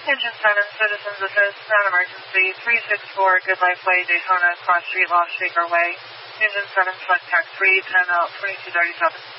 Engine 7, Citizens Assist, non-emergency, 364 Good Life Way, Daytona, Cross Street, Lost Shaker Way. Engine 7, select tax 3, 10 out, 2237.